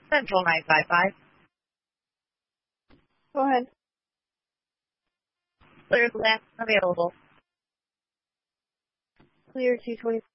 Central 955. Go ahead. Clear left available. Clear 220.